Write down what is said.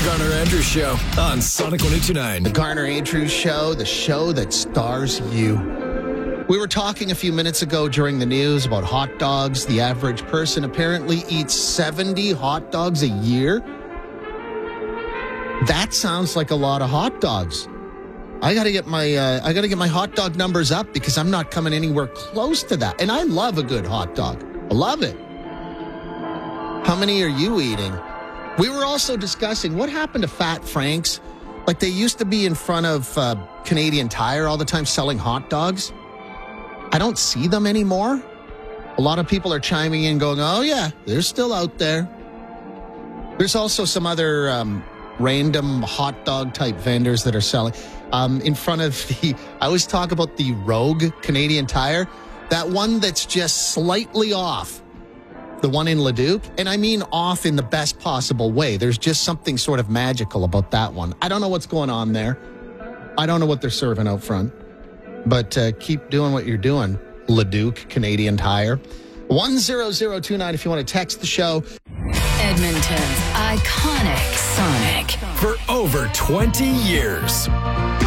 Garner Andrews Show on Sonic 102.9. The Garner Andrews Show, the show that stars you. We were talking a few minutes ago during the news about hot dogs. The average person apparently eats 70 hot dogs a year. That sounds like a lot of hot dogs. I got to get my hot dog numbers up because I'm not coming anywhere close to that. And I love a good hot dog. I love it. How many are you eating? We were also discussing what happened to Fat Frank's. Like they used to be in front of Canadian Tire all the time selling hot dogs. I don't see them anymore. A lot of people are chiming in going, oh yeah, they're still out there. There's also some other random hot dog type vendors that are selling. In front of I always talk about the Rogue Canadian Tire. That one that's just slightly off. The one in Leduc. And I mean off in the best possible way. There's just something sort of magical about that one. I don't know what's going on there. I don't know what they're serving out front. But keep doing what you're doing, Leduc Canadian Tire. 10029 if you want to text the show. Edmonton's iconic Sonic. For over 20 years.